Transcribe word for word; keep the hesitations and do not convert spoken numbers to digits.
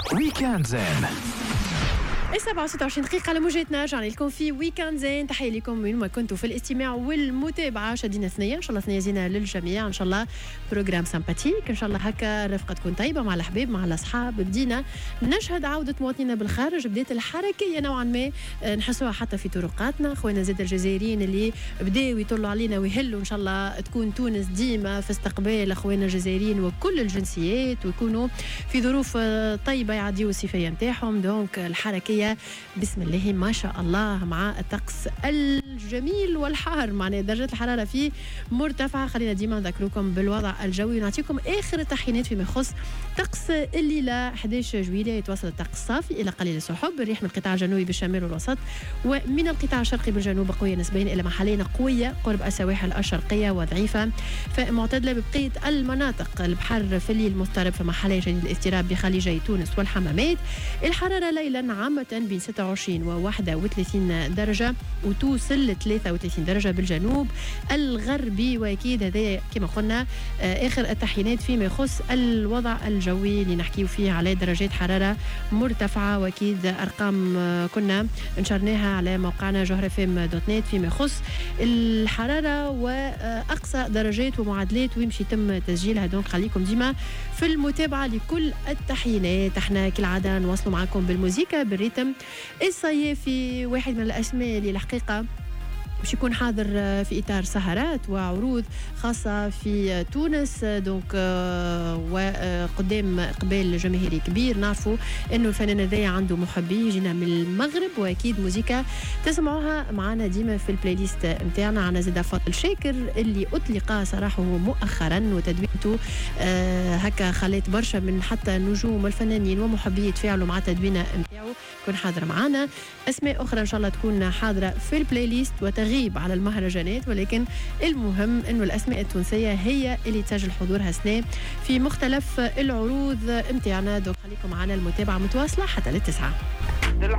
ويكاند زين سبعة وستة وعشرين دقيقة على موجتنا، رجعنا لكم في ويكاند زين. تحية لكم من ما كنتوا في الاستماع والمتابعة. شدينا ثنية إن شاء الله، ثنية زينة للجميع إن شاء الله. بروجرام سامباتيك إن شاء الله، هكا رفقة تكون طيبة مع الأحباب مع الأصحاب. بدينا نشهد عودة مواطنينا بالخارج، بداية الحركية نوعا ما نحسوها حتى في طرقاتنا. خوينا زاد الجزائريين اللي بداوا يطلوا علينا ويهلوا، إن شاء الله تكون تونس ديما في استقبال أخوينا الجزائريين وكل الجنسيات، ويكونوا في ظروف طيبة يعديوا الصيفية نتاعهم. دونك الحركية بسم الله ما شاء الله، مع الطقس الجميل والحار، معناه درجة الحرارة فيه مرتفعة. خلينا ديما نذكركم بالوضع الجوي ونعطيكم آخر التحيينات فيما يخص طقس الليلة. أحد عشر جويلية يتواصل الطقس صافي إلى قليل السحب، الريح من القطاع الجنوبي بالشمال والوسط ومن القطاع الشرقي بالجنوب قوية نسبيا إلى محلين قوية قرب السواحل الشرقية وضعيفة فمعتدلة ببقية المناطق. البحر في الليل مضطرب في محلي شديد الاضطراب بخليجي تونس والحمامات. الحرارة ليلا عامة بين ستة وعشرين و واحد وثلاثين درجة وتوصل ل ثلاثة وثلاثين درجة بالجنوب الغربي. وأكيد هذا كما قلنا آخر التحيينات فيما يخص الوضع الجوي اللي نحكيه فيه على درجات حرارة مرتفعة. وأكيد أرقام كنا نشرناها على موقعنا جوهرة فيم دوت نت فيما يخص الحرارة وأقصى درجات ومعادلات ويمشي يتم تسجيلها. دونك خليكم ديما في المتابعة لكل التحيينات. احنا كالعادة نواصلوا معكم بالموسيقى بالريتم الصيفي. واحد من الأسماء اللي الحقيقة باش يكون حاضر في إطار سهرات وعروض خاصة في تونس. دونك وقدام إقبال جماهيري كبير. نعرفوا إنه الفنان ذا عنده محبي يجينا من المغرب، وأكيد موسيقى تسمعوها معنا ديما في البلاي ليست متاعنا. عنا زيدا فاضل شاكر اللي أطلق سراحه مؤخرا وتدوينته آه هكا خلت برشا من حتى نجوم الفنانين ومحبي يتفاعلوا مع تدوينه متاعو. يكون حاضر معنا. أسماء أخرى إن شاء الله تكون حاضرة في البلاي ليست وتغيب على المهرجانات، ولكن المهم إنه الأسماء التونسية هي اللي تسجل حضورها سنة في مختلف العروض متاعنا. دوك خليكم معنا المتابعة متواصلة حتى للتسعة.